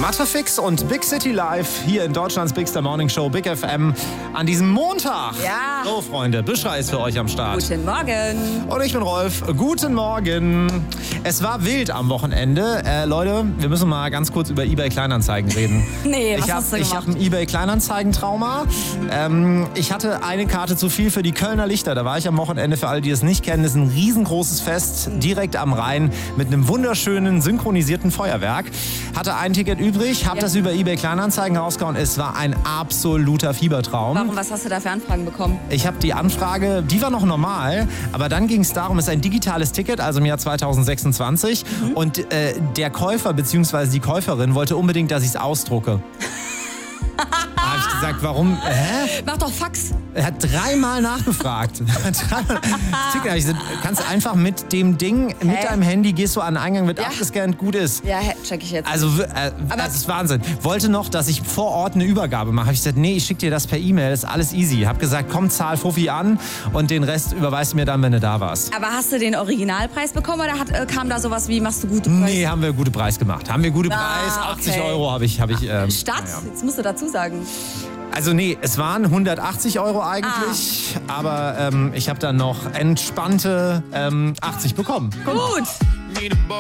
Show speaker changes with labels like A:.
A: Mattefix und Big City Live hier in Deutschlands Bigster Morning Show, Big FM, an diesem Montag.
B: Ja.
A: So, Freunde, Büscher ist für euch am Start.
B: Guten Morgen.
A: Und ich bin Rolf. Guten Morgen. Es war wild am Wochenende. Leute, wir müssen mal ganz kurz über eBay Kleinanzeigen reden.
B: Nee, was hast du
A: Ich
B: gemacht?
A: habe ein eBay Kleinanzeigen-Trauma. Ich hatte eine Karte zu viel für die Kölner Lichter. Da war ich am Wochenende, für alle, die es nicht kennen. Das ist ein riesengroßes Fest, direkt am Rhein, mit einem wunderschönen, synchronisierten Feuerwerk. Hatte ein Ticket übrig, habe das über eBay Kleinanzeigen rausgehauen. Es war ein absoluter Fiebertraum.
B: Warum? Was hast du da für Anfragen bekommen?
A: Ich habe die Anfrage, die war noch normal, aber dann ging es darum, es ist ein digitales Ticket, also im Jahr 2026. Und der Käufer bzw. die Käuferin wollte unbedingt, dass ich es ausdrucke. Da habe ich gesagt, warum?
B: Mach doch Fax.
A: Er hat dreimal nachgefragt. Ticket, hab ich gesagt, kannst du einfach mit dem Ding, mit deinem Handy, gehst du an den Eingang, wird abgescannt, gut ist.
B: Ja, check ich jetzt.
A: Also, das ist Wahnsinn. Wollte noch, dass ich vor Ort eine Übergabe mache. Habe ich gesagt, nee, ich schicke dir das per E-Mail, ist alles easy. Habe gesagt, komm, zahl Fuffi an und den Rest überweist du mir dann, wenn du da warst.
B: Aber hast du den Originalpreis bekommen oder kam da sowas wie, machst du gute Preis?
A: Nee, haben wir gute Preis gemacht. Haben wir gute Preis, 80 Euro habe ich.
B: Stadt?
A: Ja.
B: Jetzt musst du dazu sagen.
A: Also nee, es waren 180 Euro eigentlich, aber ich habe dann noch entspannte 80 bekommen.
B: Gut.